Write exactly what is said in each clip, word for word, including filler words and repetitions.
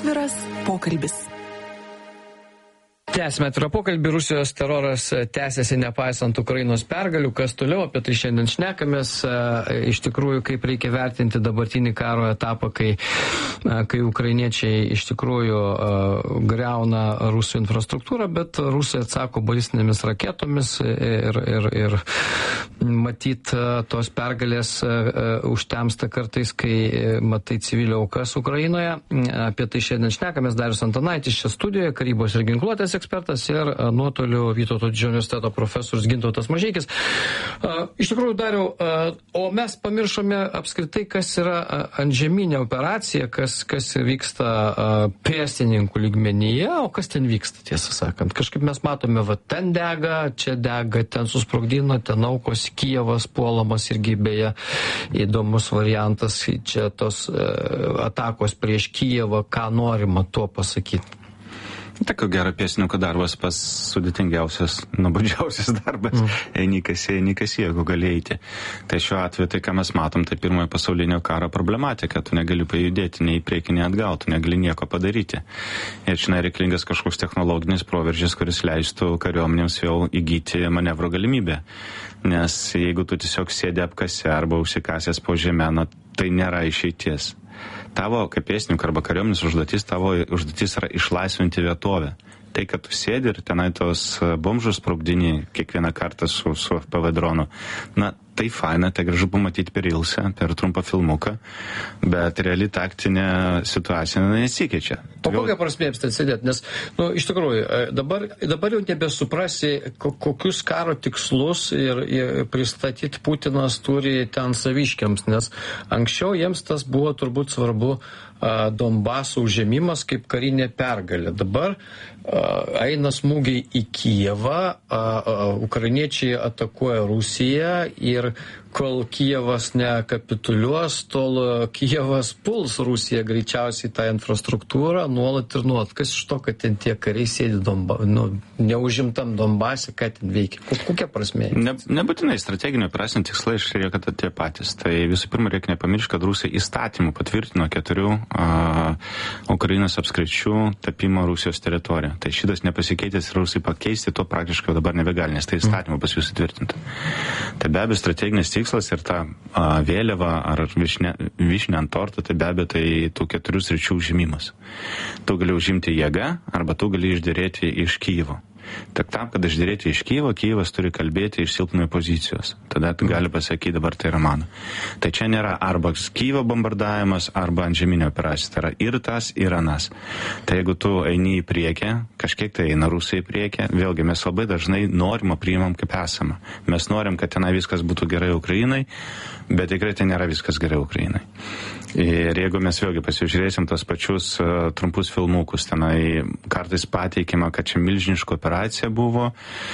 Atviras pokalbis. Tęsime atvirą pokalbį. Rusijos teroras tęsiasi nepaisant Ukrainos pergalių. Kas toliau, apie tai šiandien šnekamės. Iš tikrųjų, kaip reikia vertinti dabartinį karo etapą, kai, kai ukrainiečiai iš tikrųjų griauna rusų infrastruktūrą, bet rusai atsako balistinėmis raketomis ir, ir, ir matyt tos pergalės užtemsta kartais, kai matai civilio aukas Ukrainoje. Apie tai šiandien šnekamės. Darius Antanaitis čia studijoje, karybos ir ginkluotės ekspertas ir nuotoliu Vytauto Didžiojo universiteto profesorius Gintautas Mažeikis. Iš tikrųjų, Dariau, o mes pamiršome apskritai, kas yra antžeminė operacija, kas, kas vyksta pėstininkų lygmenyje, o kas ten vyksta, tiesą sakant. Kažkaip mes matome, va, ten dega, čia dega, ten susprogdino, ten aukos, Kijevas puolamas irgi beje įdomus variantas, čia tos atakos prieš Kijevą, ką norima tuo pasakyti. Tai ko gero pėstininko darbas pas sudėtingiausias, nuobodžiausias darbas. Mm. Eini kas, eini kas, jeigu gali eiti. Tai šiuo atveju tai, ką mes matom, tai pirmojo pasaulinio karo problematika. Tu negali pajudėti nei į priekį, nei atgal, tu negali nieko padaryti. Ir čia reikalingas kažkoks technologinis proveržis, kuris leistų kariuomenėms vėl įgyti manevro galimybę. Nes jeigu tu tiesiog sėdi apkase arba užsikasęs po žemę, na, tai nėra išeities. Tavo kaip pėstininko arba kariuomenės užduotis, tavo užduotis yra išlaisvinti vietovę. Tai, kad tu sėdi ir tenai tos bomžus sprogdini kiekvieną kartą su, su F P V dronu, na, tai faina, tai gražu pamatyti per ilsą, per trumpą filmuką, bet reali taktinė situacija nesikeičia. O kokia prasmė ten sėdėti? Nes, nu, iš tikrųjų, dabar, dabar jau nebesuprasi, kokius karo tikslus ir, ir pristatyti Putinas turi ten saviškiams, nes anksčiau jiems tas buvo turbūt svarbu Donbaso užėmimas kaip karinė pergalė. Dabar eina smūgiai į Kijevą, ukrainiečiai atakuoja Rusiją ir kol Kijevas nekapituliuos, tol Kijevas puls Rusiją greičiausiai tą infrastruktūrą nuolat ir nuolat. Kas iš to, kad ten tie kariai sėdi Donba, nu, neužimtam Donbase, ką ten veikia? Kokia prasmė? Ne, nebūtinai strateginio operacinių tikslai išlieka tie patys. Tai visų pirma, reikia nepamiršti, kad Rusija įstatymų patvirtino keturių a, Ukrainos apskričių tapimo Rusijos teritoriją. Tai šitas nepasikeitęs ir Rusai pakeisti to praktiškai dabar nebegali, nes tai įstatymų pas jūs įtvirtinta. Tai be abejo strateginis tikslas ir ta a, vėliava ar višnė, višnė ant torto, tai be abejo tai tų keturių sričių užimimas. Tu gali užimti jėgą arba tu gali išderėti iš Kijevo. Tik tam, kad išdėrėti iš Kijevo, Kijevas turi kalbėti iš silpnojo pozicijos. Tada tu gali pasakyti, dabar tai yra mano. Tai čia nėra arba Kijevo bombardavimas, arba antžeminė operacija. Tai yra ir tas, ir anas. Tai jeigu tu eini į priekį, kažkiek tai eina Rusai į priekį, vėlgi mes labai dažnai norimą priimam kaip esama. Mes norim, kad tenai viskas būtų gerai Ukrainai, bet tikrai tai nėra viskas gerai Ukrainai. Ir jeigu mes vėlgi pasižiūrėsim tos pačius uh, trumpus filmukus, tenai kartais pateikima, kad čia milžiniška operacija buvo,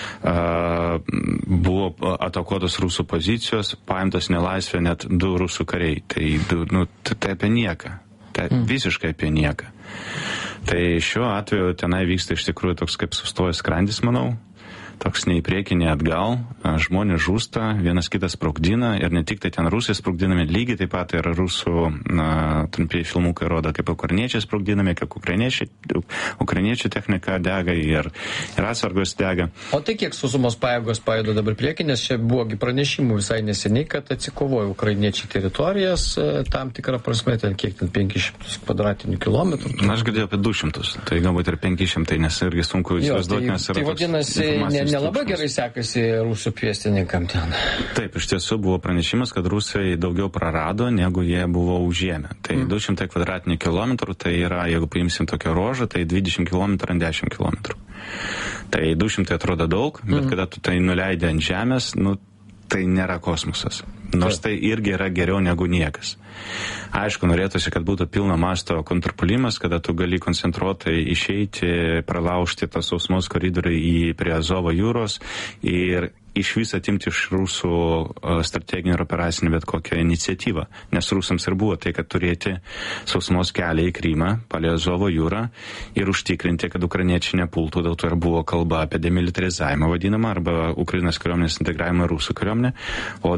uh, buvo atakuotos rusų pozicijos, paimtos nelaisvė net du rusų kariai. Tai, du, nu, tai apie nieką. Tai mm. visiškai apie nieką. Tai šiuo atveju tenai vyksta iš tikrųjų toks kaip sustojęs skrandis, manau. Toks nei į priekį, nei atgal, žmonės žūsta, vienas kitas sprogdina ir ne tik tai ten rusai sprogdinami, lygiai taip pat ir rusų na, trumpieji filmukai rodo, kaip ukrainiečiai sprogdinami, kaip ukrainiečiai, ukrainiečių technika dega ir, ir atsargos dega. O tai kiek sausumos pajėgos pajuda dabar priekį, nes čia buvogi pranešimų visai neseniai, kad atsikovojo ukrainiečiai teritorijas tam tikrą prasme, ten kiek ten penkis šimtus kvadratinių kilometrų. Na, aš girdėjau apie du šimtus, tai galbūt ir penki šimtai, nes irgi sunku įsivaizduoti, nes yra tai vadinasi, ne, nelabai gerai sekasi rusų pėstininkam ten. Taip, iš tiesų buvo pranešimas, kad rusai daugiau prarado, negu jie buvo užėmę. Tai mm. du šimtai kvadratinių kilometrų, tai yra, jeigu paimsim tokią ruožą, tai dvidešimt kilometrų ant dešimt kilometrų. Tai du šimtai atrodo daug, bet mm. kada tu tai nuleidai ant žemės, nu, tai nėra kosmosas. Nors tai irgi yra geriau negu niekas. Aišku, norėtųsi, kad būtų pilno masto kontrpuolimas, kada tu gali koncentruotai išeiti, pralaužti tą sausumos koridorių į prie Azovo jūros ir iš vis atimti iš rusų strateginį ir operacinį bet kokią iniciatyvą. Nes rusams ir buvo tai, kad turėti sausumos kelią į Krymą, palei Azovo jūrą ir užtikrinti, kad ukrainiečiai nepultų, dėl to ir buvo kalba apie demilitarizavimą vadinamą arba Ukrainos kariuomenės integravimą į rusų kariuomenę, o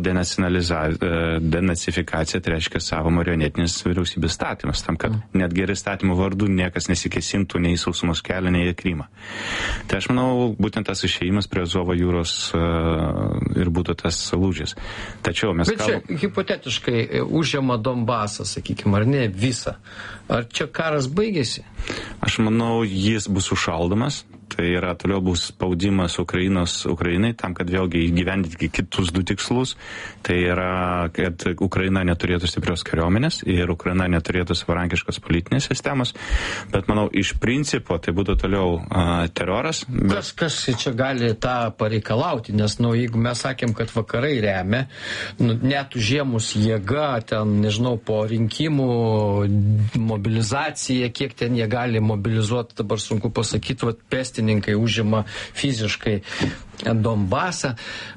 denacifikacija tai reiškia savo marionetinis vyriausybės statymas, tam, kad net geri statymų vardų niekas nesikesintų nei į sausumos kelią, nei į Krymą. Tai aš manau, būtent tas išėjimas prie Azovo jūros ir būtų tas lūžis. Tačiau mes Bet čia kalbam... hipotetiškai užima Donbasą, sakykime, ar ne visą. Ar čia karas baigėsi? Aš manau, jis bus užšaldomas. Tai yra toliau bus spaudimas Ukrainos Ukrainai, tam, kad vėlgi įgyvendinti kitus du tikslus. Tai yra, kad Ukraina neturėtų stiprios kariuomenės ir Ukraina neturėtų savarankiškos politinės sistemos. Bet manau, iš principo tai būtų toliau a, teroras. Bet... Kas, kas čia gali tą pareikalauti? Nes, nu, jeigu mes sakėm, kad vakarai remia, nu, net užėmus jėga, ten, nežinau, po rinkimų mobilizacija, kiek ten jie gali mobilizuoti, dabar sunku pasakyti, vat, pesti užima fiziškai Donbasą.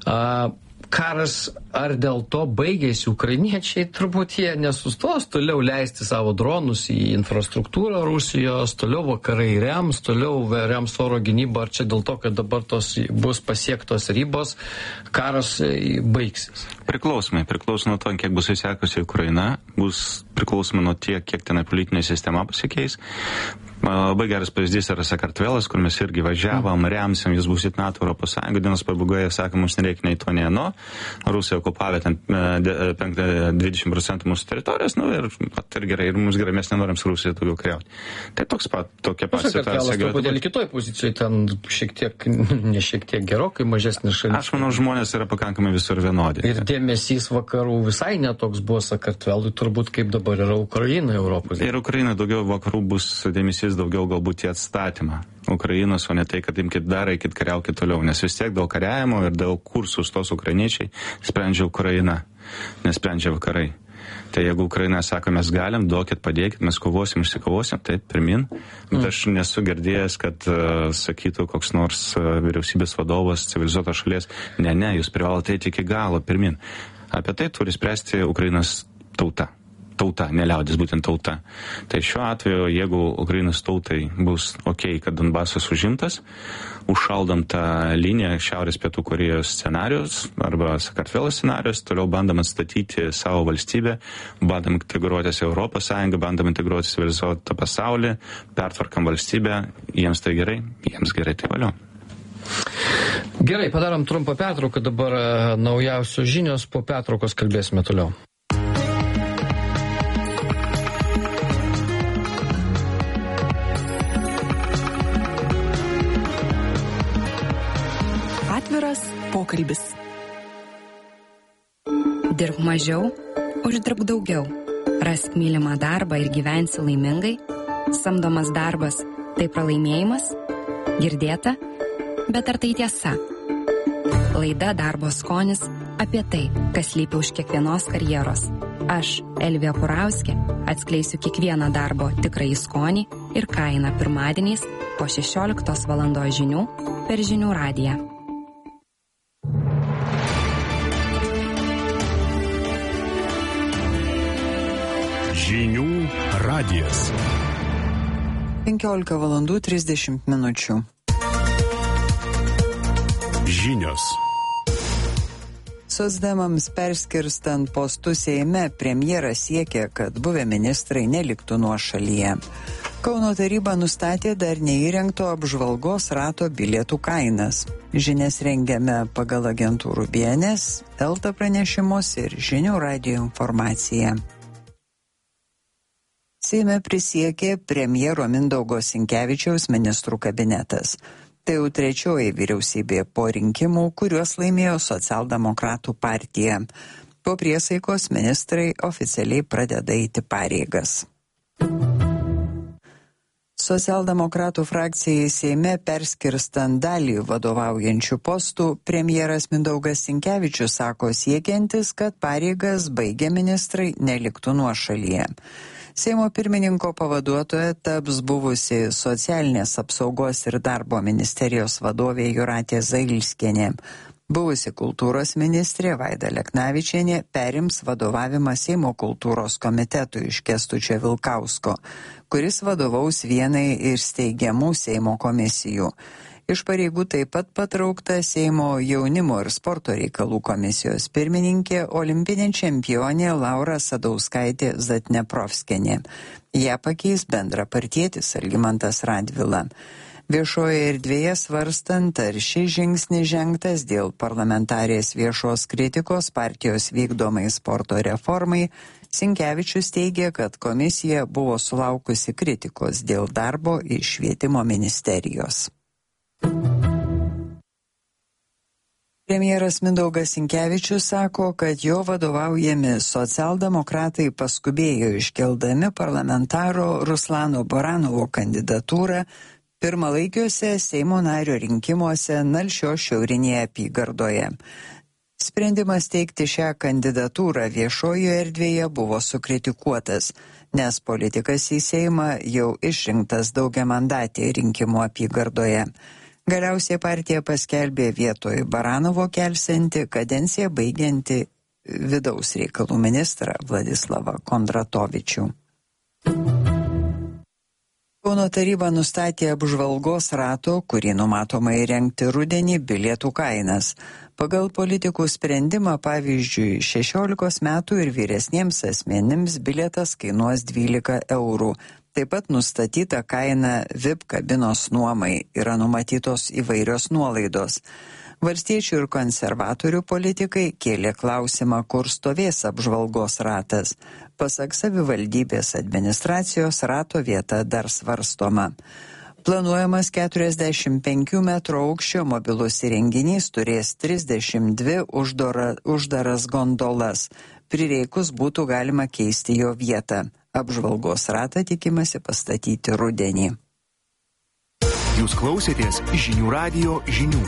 Karas ar dėl to baigėsi? Ukrainiečiai turbūt jie nesustos toliau leisti savo dronus į infrastruktūrą Rusijos, toliau vakarai rems, toliau rems oro gynybą, ar čia dėl to, kad dabar tos bus pasiektos ribos, karas baigsis? Priklausomai, priklausomai nuo to, kiek bus įsekusi Ukraina, bus priklausomai nuo tiek, kiek ten politinė sistema pasikeis. Labai geras pavyzdys yra Sakartvelas, kur mes irgi važiavom, remsim, jis bus į NATO, Europos Sąjungą, dienos pabaigoje sakė, mums nereikia nei to, nei ano. Rusija okupavė ten dvidešimt procentų mūsų teritorijos, nu ir pat ir gerai, ir mums gerai, mes nenorim su Rusija daugiau kariauti. Tai toks pat, tokia pat situacija. Sakartvelas truputėlį kitoj pozicijoje, ten šiek tiek, ne šiek tiek gerokai mažesnis šalis. Aš manau, žmonės yra pakankamai visur vienodi. Ir dėmesys vakarų visai netoks buvo Sakartvelui, turbūt kaip dabar yra Ukraina Europos. Ir Ukraina daugiau vakarų bus dėmesys daugiau galbūt į atstatymą Ukrainos, o ne tai, kad imkit dar, eikit kariaukit toliau, nes vis tiek dėl kariavimo ir dėl kursus tos ukrainiečiai sprendžia Ukraina, nesprendžia vakarai. Tai jeigu Ukraina sako, mes galim, duokit, padėkit, mes kovosim, išsikovosim, tai pirmin. Bet mm. aš nesu girdėjęs, kad uh, sakytų koks nors uh, vyriausybės vadovas civilizuotos šalies, ne, ne, jūs privalote eiti iki galo, pirmin. Apie tai turi spręsti Ukrainos tauta. Tauta, neliaudis, būtent tauta. Tai šiuo atveju, jeigu Ukrainos tautai bus ok, kad Donbasas užimtas, užšaldam tą liniją Šiaurės pietų Korėjos scenarius arba Sakartvelo scenarius, toliau bandam atstatyti savo valstybę, bandam integruotis į Europos Sąjungą, bandam integruotis į civilizuotą pasaulį, pertvarkam valstybę, jiems tai gerai, jiems gerai tai valio. Gerai, padarom trumpą pertrauką, dabar naujausios žinios, po pertraukos kalbėsime toliau. Pokalbis. Dirbk mažiau, uždirbk daugiau. Rask mylimą darbą ir gyvensi laimingai. Samdomas darbas – tai pralaimėjimas? Girdėta? Bet ar tai tiesa? Laida Darbo skonis apie tai, kas slypi už kiekvienos karjeros. Aš, Elvija Kurauskė, atskleisiu kiekvieną darbo tikrąjį skonį ir kainą pirmadieniais po šešioliktos valandos žinių per Žinių radiją. Žinių radijas. penkiolika valandų trisdešimt minučių. Žinios. Socdemams perskirstant postus Seime, premjeras siekia, kad buvę ministrai neliktų nuošalyje. Kauno taryba nustatė dar neįrengto apžvalgos rato bilietų kainas. Žinias rengiame pagal agentūrų B N S, Elta pranešimus ir Žinių radijo informaciją. Seime prisiekė premjero Mindaugo Sinkevičiaus ministrų kabinetas. Tai jau trečioji vyriausybė po rinkimų, kuriuos laimėjo Socialdemokratų partija. Po priesaikos ministrai oficialiai pradeda eiti pareigas. Socialdemokratų frakcijai Seime perskirstant dalį vadovaujančių postų, premjeras Mindaugas Sinkevičius sako siekiantis, kad pareigas baigę ministrai neliktų nuošalyje. Seimo pirmininko pavaduotoja taps buvusi socialinės apsaugos ir darbo ministerijos vadovė Jūratė Zailskienė. Buvusi kultūros ministrė Vaida Leknavičienė perims vadovavimą Seimo kultūros komitetui iš Kęstučio Vilkausko, kuris vadovaus vienai iš steigiamų Seimo komisijų. Iš pareigų taip pat patraukta Seimo jaunimo ir sporto reikalų komisijos pirmininkė, olimpinė čempionė Laura Sadauskaitė Zatneprovskienė. Ją pakeis bendrapartietis Algimantas Radvila. Viešoje erdvėje svarstant, ar šis žingsnis žengtas dėl parlamentarės viešos kritikos partijos vykdomai sporto reformai, Sinkevičius teigia, kad komisija buvo sulaukusi kritikos dėl darbo iš švietimo ministerijos. Premjeras Mindaugas Sinkevičius sako, kad jo vadovaujami socialdemokratai paskubėjo iškeldami parlamentaro Ruslano Baranovo kandidatūrą pirmalaikiuose Seimo nario rinkimuose Nalšios šiaurinėje apygardoje. Sprendimas teikti šią kandidatūrą viešojoje erdvėje buvo sukritikuotas, nes politikas į Seimą jau išrinktas daugiamandatėje rinkimų apygardoje. Galiausiai partija paskelbė vietoj Baranovo kelsianti kadenciją baigianti vidaus reikalų ministrą Vladislavą Kondratovičių. Kauno taryba nustatė apžvalgos rato, kurį numatoma įrengti rudenį, bilietų kainas. Pagal politikų sprendimą, pavyzdžiui, šešiolikos metų ir vyresniems asmenims bilietas kainuos dvylika eurų. Taip pat nustatyta kaina V I P kabinos nuomai, yra numatytos įvairios nuolaidos. Valstiečių ir konservatorių politikai kėlė klausimą, kur stovės apžvalgos ratas. Pasak savivaldybės administracijos, rato vieta dar svarstoma. Planuojamas keturiasdešimt penkių metrų aukščio mobilus įrenginys turės trisdešimt dvi uždara, uždaras gondolas. Prireikus būtų galima keisti jo vietą. Apžvalgos ratą tikimasi pastatyti rudenį. Jūs klausėtės žinių radijo žinių.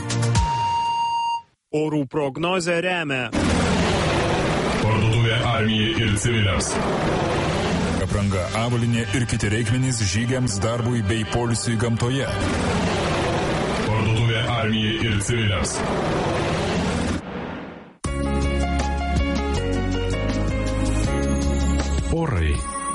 Orų prognozę remia Parduotuvė armijai ir civiliams. Apranga, avalynė ir kiti reikmenys žygiams, darbui bei poilsiui gamtoje. Parduotuvė armijai ir civiliams. Orai.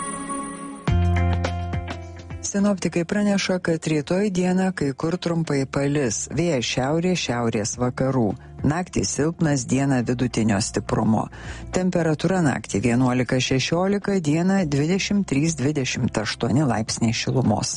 Sinoptikai praneša, kad rytoj dieną kai kur trumpai palis, vėjas šiaurės, šiaurės vakarų. Naktį silpnas, dieną vidutinio stiprumo. Temperatūra naktį vienuolika šešiolika, dieną dvidešimt trys dvidešimt aštuoni laipsniai šilumos.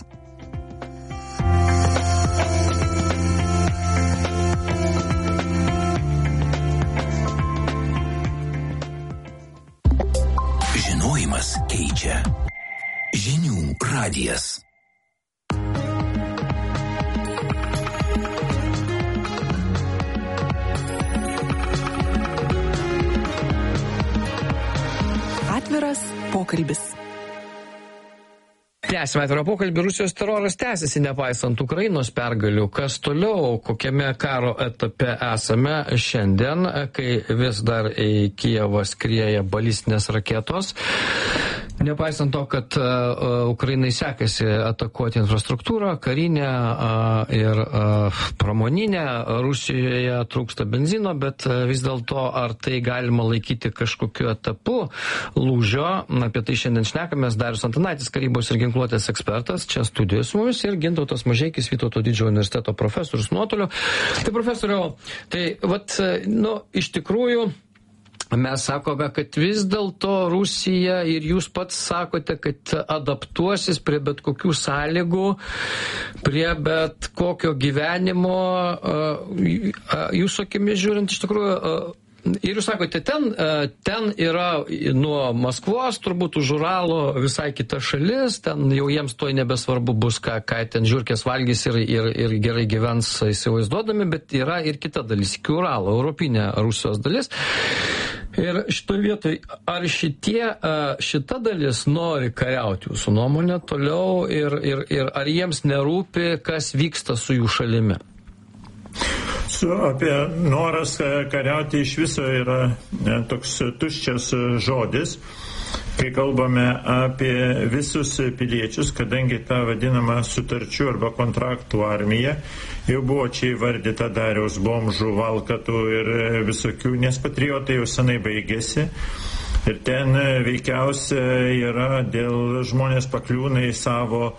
Žinojimas keičia. Žinių radijas. Atviras pokalbis. Tęsime atvirą pokalbį. Rusijos teroras tęsiasi nepaisant Ukrainos pergalių. Kas toliau, kokiame karo etape esame šiandien, kai vis dar į Kijevą skrieja balistinės raketos. Nepaisant to, kad uh, Ukrainai sekasi atakuoti infrastruktūrą, karinę uh, ir uh, pramoninę, Rusijoje trūksta benzino, bet uh, vis dėlto ar tai galima laikyti kažkokiu etapu lūžio, apie tai šiandien šnekamės. Darius Antanaitis, karybos ir ginkluotės ekspertas, čia studijoje su mumis, ir Gintautas Mažeikis, Vytauto didžiojo universiteto profesorius nuotoliu. Tai profesoriau, tai vat, nu, iš tikrųjų, mes sakome, kad vis dėlto Rusija, ir jūs pats sakote, kad adaptuosis prie bet kokių sąlygų, prie bet kokio gyvenimo. Jūsų akimis žiūrint, iš tikrųjų, ir jūs sakote, ten, ten yra nuo Maskvos, turbūt už Uralo visai kita šalis, ten jau jiems to nebesvarbu bus, ką, ką ten žiurkės valgys ir, ir, ir gerai gyvens įsivaizduodami, bet yra ir kita dalis, iki Uralo, europinė Rusijos dalis. Ir šitoje vietoje, ar šitie, šita dalis nori kariauti jūsų nuomonę toliau ir, ir, ir ar jiems nerūpi, kas vyksta su jų šalimi? Su, apie noras kariauti iš viso yra ne, toks tuščias žodis. kai kalbame apie visus piliečius, kadangi ta vadinama sutarčių arba kontraktų armija jau buvo čia įvardyta Dariaus Bomžų, Valkatų ir visokių, nes patriotai jau senai baigėsi. Ir ten veikiausia yra dėl žmonės pakliūna į savo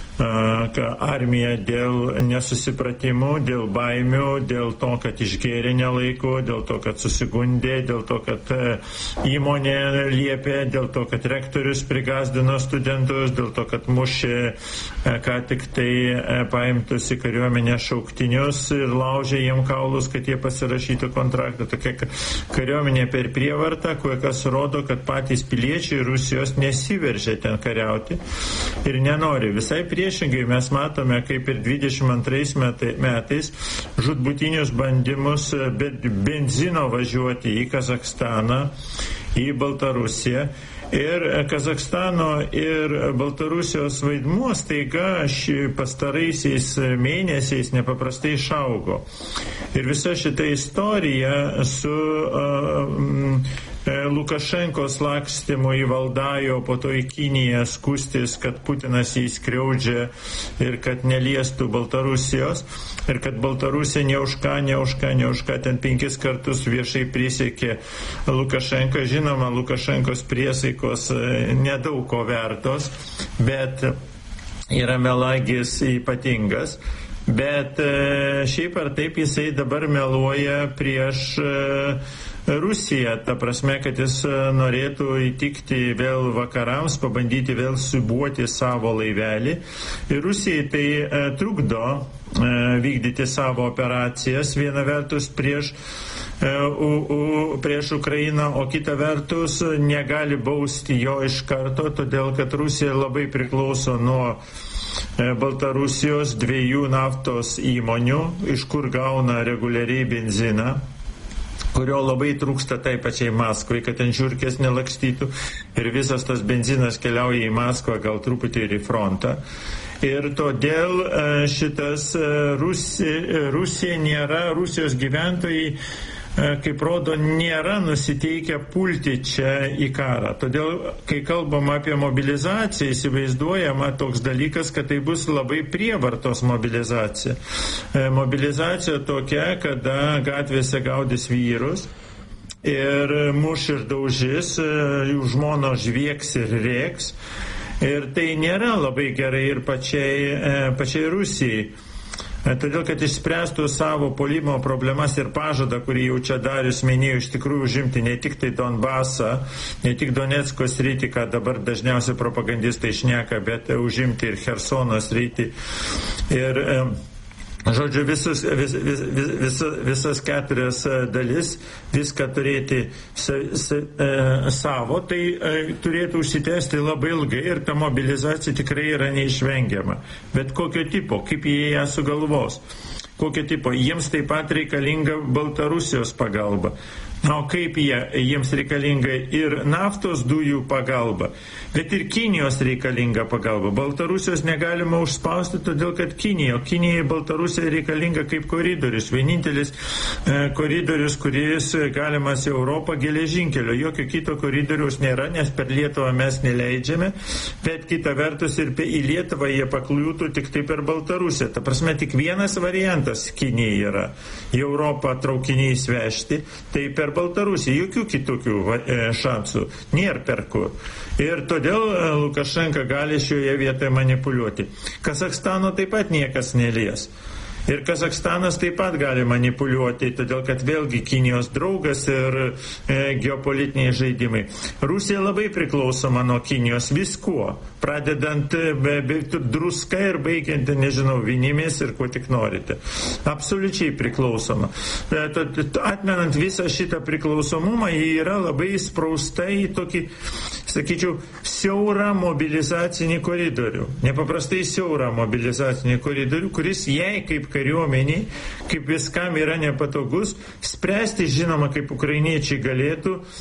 armija dėl nesusipratimų, dėl baimių, dėl to, kad išgėrė nelaiku, dėl to, kad susigundė, dėl to, kad įmonė liepė, dėl to, kad rektorius prigazdino studentus, dėl to, kad mušė ką tik tai paimtus į kariuomenę šauktinius ir laužė jiem kaulus, kad jie pasirašytų kontraktą. Tokia kariuomenė per prievartą, kas rodo, kad patys piliečiai Rusijos nesiveržė ten kariauti ir nenori. Visai prie Priešingai mes matome, kaip ir dvidešimt antrais metais žūtbūtinius bandymus be benzino važiuoti į Kazachstaną, į Baltarusiją. Ir Kazachstano ir Baltarusijos vaidmuo staiga pastaraisiais mėnesiais nepaprastai išaugo. Ir visa šita istorija su uh, Lukašenkos lakstymu į Valdajo, po to į Kiniją skųstis, kad Putinas jį skriaudžia ir kad neliestų Baltarusijos ir kad Baltarusija ne už ką, ne už ką, ne už ką ten penkis kartus viešai prisiekė Lukašenką. Žinoma, Lukašenkos priesaikos nedaug ko vertos, bet yra melagis ypatingas. Bet šiaip ar taip jisai dabar meluoja prieš Rusiją, ta prasme, kad jis norėtų įtikti vėl vakarams, pabandyti vėl siūbuoti savo laivelį. Ir Rusijai tai e, trukdo e, vykdyti savo operacijas, viena vertus prieš, e, u, u, prieš Ukrainą, o kita vertus negali bausti jo iš karto, todėl kad Rusija labai priklauso nuo Baltarusijos dviejų naftos įmonių, iš kur gauna reguliariai benziną, kurio labai trūksta tai pačiai Maskvai, kad ten žiurkės nelakstytų ir visas tas benzinas keliauja į Maskvą, gal truputį ir į frontą. Ir todėl šitas Rusija, Rusija nėra, Rusijos gyventojai, kaip rodo, nėra nusiteikę pulti čia į karą. Todėl, kai kalbam apie mobilizaciją, įsivaizduojama toks dalykas, kad tai bus labai prievartos mobilizacija. Mobilizacija tokia, kada gatvėse gaudys vyrus ir muš ir daužys, jų žmonos žvieks ir rėks. Ir tai nėra labai gerai ir pačiai, pačiai Rusijai. Todėl, kad išspręstų savo puolimo problemas ir pažadą, kurį jau čia Darius minėjo, iš tikrųjų užimti ne tik tai Donbasą, ne tik Donecko sritį, ką dabar dažniausiai propagandistai šneka, bet užimti ir Chersono sritį. Ir, žodžiu, visus, vis, vis, vis, visas keturias dalis, viską turėti sa, sa, e, savo, tai e, turėtų užsitęsti labai ilgai ir ta mobilizacija tikrai yra neišvengiama. Bet kokio tipo, kaip jie ją sugalvos, kokio tipo, jiems taip pat reikalinga Baltarusijos pagalba. Na, o kaip jie, jiems reikalinga ir naftos dujų pagalba, bet ir Kinijos reikalinga pagalba. Baltarusijos negalima užspausti, todėl kad Kinija, o Kinijai Baltarusija reikalinga kaip koridorius, vienintelis e, koridorius, kuris galimas į Europą geležinkelio. Jokio kito koridoriaus nėra, nes per Lietuvą mes neleidžiame, bet kita vertus ir į Lietuvą jie pakliūtų tik tai per Baltarusiją. Ta prasme, tik vienas variantas Kinijai yra į Europą traukiniais vežti, tai per Baltarusiją, jokių kitokių e, šansų, nėra per kur. Ir todėl Lukašenka gali šioje vietoje manipuliuoti. Kazachstano taip pat niekas nelies. Ir Kazachstanas taip pat gali manipuliuoti, todėl kad vėlgi Kinijos draugas ir e, geopolitiniai žaidimai. Rusija labai priklausoma nuo Kinijos viskuo, pradedant be, be, druska ir baigiant, nežinau, vinimis ir ko tik norite. Absoliučiai priklausoma. E, atmenant visą šitą priklausomumą, jie yra labai įsprausta į tokį, sakyčiau, siaurą mobilizacinį koridorių. Nepaprastai siaurą mobilizacinį koridorių, kuris jai kaip kariuomeniai, kaip viskam yra nepatogus, spręsti, žinoma, kaip ukrainiečiai galėtų,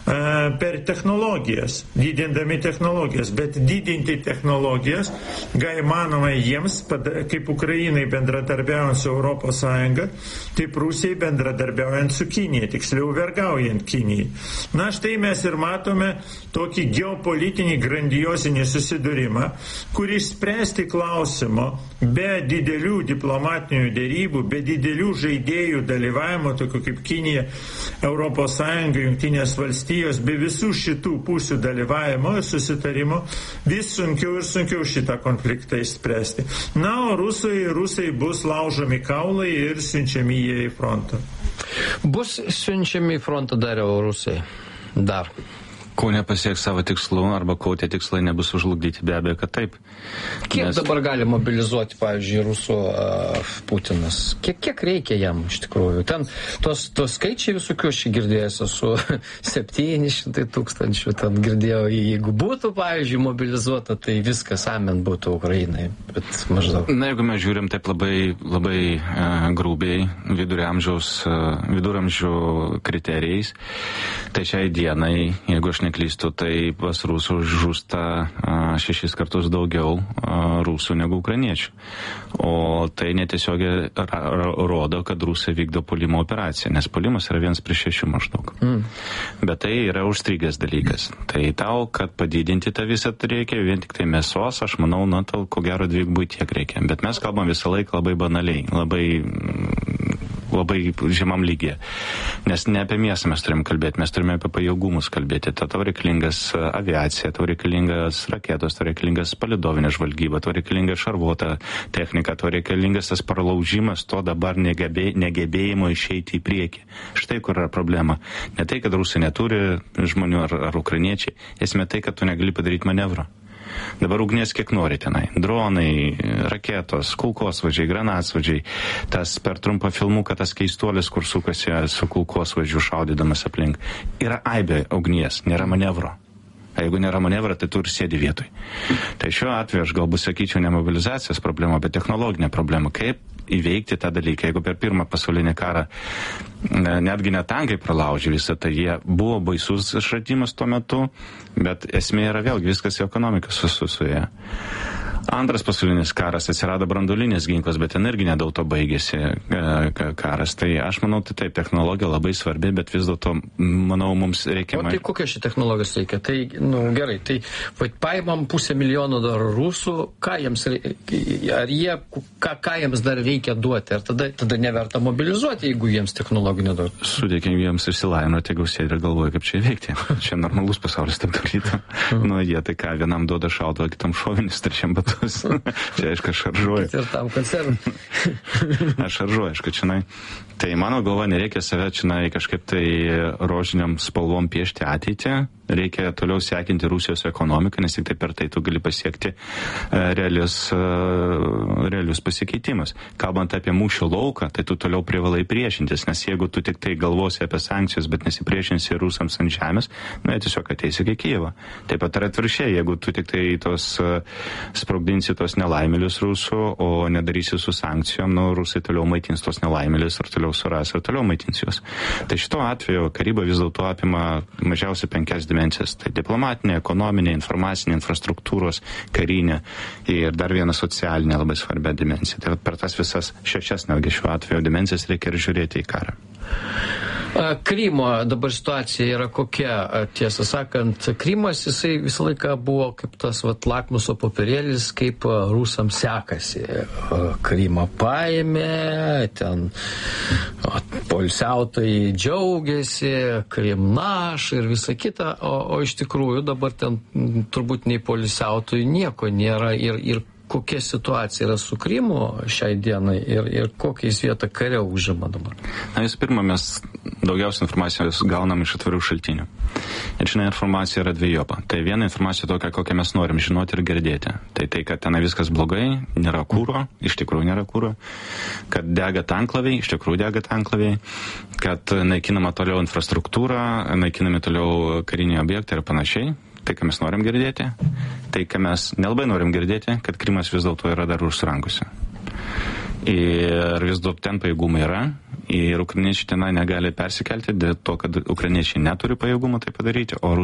per technologijas, didindami technologijas, bet didinti technologijas gai manoma jiems, kaip Ukrainai bendradarbiaujant su Europos Sąjunga, taip Rusijai bendradarbiaujant su Kinija, tiksliau vergaujant Kinijai. Na štai mes ir matome tokį geopolitinį grandiozinį susidūrimą, kuris spręsti klausimo be didelių diplomatinių dėrybų, be didelių žaidėjų dalyvavimo, tokių kaip Kinija, Europos Sąjunga, Jungtinės valstijos, be visų šitų pusių dalyvavimo ir susitarimo, vis sunkiau ir sunkiau šitą konfliktą išspręsti. Na, o rusai, rusai bus laužomi kaulai ir siunčiami jie į frontą. Bus siunčiami į frontą dar jau rusai. Dar. Kol nepasieks savo tikslų, arba kol tie tikslai nebus užlugdyti, be abejo, kad taip. Kiek Nes... dabar gali mobilizuoti, pavyzdžiui, rusų uh, Putinas? Kiek, kiek reikia jam iš tikrųjų? Ten tos, tos skaičiai visokių aš girdėjęs su septyni šimtai tūkstančių, ten girdėjau, jeigu būtų, pavyzdžiui, mobilizuota, tai viskas amen būtų Ukrainai, bet maždaug. Na, jeigu mes žiūrim taip labai, labai uh, grubiai viduriamžiaus, uh, viduramžių kriterijais, tai šiai dienai, jeigu aš neklystu, tai pas rusų žūsta šešis kartus daugiau rusų negu ukrainiečių. O tai netiesiogiai rodo, kad rusai vykdo puolimo operaciją, nes puolimas yra vienas prieš šešių maždaug. Mm. Bet tai yra užstrigęs dalykas. Tai tau, kad padidinti tą visą reikia, vien tik tai mėsos, aš manau, na, tau ko gero dvigubai tiek reikia. Bet mes kalbam visą laiką labai banaliai, labai labai žemam lygyje. Nes ne apie mėsą mes turim kalbėti, mes turime apie pajėgumus kalbėti. Tau reikalingas aviacija, tau reikalingas raketos, tau reikalingas palidovinė žvalgyba, tau reikalingas šarvuota technika, tau reikalingas tas pralaužimas to dabar negebė, negebėjimo išeiti į priekį. Štai kur yra problema. Ne tai, kad rusai neturi žmonių ar, ar ukrainiečiai, esmė tai, kad tu negali padaryti manevro. Dabar ugnies kiek nori tenai. Dronai, raketos, kulkosvaidžiai, granatsvaidžiai. Tas per trumpą filmuką, tas keistuolis, kur sukasi su kulkosvaidžiu šaudydamas aplink. Yra aibė ugnies, nėra manevro. A jeigu nėra manevro, tai tu ir sėdi vietoj. Tai šiuo atveju aš galbūt sakyčiau ne mobilizacijos problema, bet technologinė problema. Kaip įveikti tą dalyką? Jeigu per pirmą pasaulinį karą netgi ne tankai pralaužė visą tai, jie buvo baisus išradimas tuo metu, bet esmė yra vėlgi viskas į ekonomiką susuja. Antras pasaulinis karas, atsirado branduolinis ginklas, bet ten irgi nedėl to baigėsi karas. Tai aš manau, tai taip, technologija labai svarbi, bet vis dėlto, manau, mums reikia... O tai kokia ši technologijos reikia? Tai, nu, gerai, tai paimam pusę milijono dar rusų, ką jiems reikia, ar jie, ką, ką jiems dar reikia duoti, ar tada, tada neverta mobilizuoti, jeigu jiems technologijų neduoti? Sudėkim jiems išsilavinti, jeigu sėdi ir galvoja, kaip čia įveikti. Čia normalus pasaulis taip darytų. Mm. Nu, jie tai ką, vienam duoda šautuvą, kitam šovinis, trečiam batu. Čia, aišku, aš šaržuoju. Ir tam koncernui. Aš šaržuoju, aišku, čionai. Tai mano galva, nereikia save čionai kažkaip tai rožiniam spalvom piešti ateitį. Reikia toliau sekinti Rusijos ekonomiką, nes tik tai per tai tu gali pasiekti realius, realius pasikeitimus. Kalbant apie mūšio lauką, tai tu toliau privalai priešintis, nes jeigu tu tik tai galvosi apie sankcijas, bet nesipriešinsi rusams ant žemės, na, tiesiog ateisi iki Kijevo. Taip pat yra atvirkščiai, jeigu tu tik tai tos sprogdinsi tos nelaimėlius rusų, o nedarysi su sankcijom, nu, rusai toliau maitins tos nelaimėlius ir toliau suras ir toliau maitins juos. Tai šito atveju karyba vis dėlto apima mažiausiai penkias dimensijas. Tai diplomatinė, ekonominė, informacinė, infrastruktūros, karinė ir dar viena socialinė labai svarbia dimensija. Tai per tas visas šešias, netgi šiuo atveju dimensijas reikia ir žiūrėti į karą. Krymo dabar situacija yra kokia, tiesą sakant, Krymas jisai visą laiką buvo kaip tas vat, lakmuso popierėlis, kaip rusams sekasi. Krymą paėmė, ten poilsiautojai džiaugiasi, Krymnaš ir visa kita, o, o iš tikrųjų dabar ten turbūt nei poilsiautojų nieko nėra ir, ir kokia situacija yra su Krymu šiai dienai ir, ir kokią jis vietą kare užima dabar? Na, visų pirma, mes daugiausia informacijos gaunam iš atvirų šaltinių. Ir šiandien informacija yra dviejopa. Tai viena informacija tokia, kokią mes norim žinoti ir girdėti. Tai tai, kad ten viskas blogai, nėra kūro, iš tikrųjų nėra kūro, kad dega tanklaviai, iš tikrųjų dega tanklaviai, kad naikinama toliau infrastruktūra, naikinami toliau kariniai objektai ir panašiai. Tai, ką mes norim girdėti, tai, ką mes nelabai norim girdėti, kad Krymas vis dėlto yra dar rusų rankose. Ir vis dėlto ten pajėgumai yra Ir ukrainiečiai tenai negali persikelti dėl to, kad ukrainiečiai neturi pajėgumų tai padaryti, o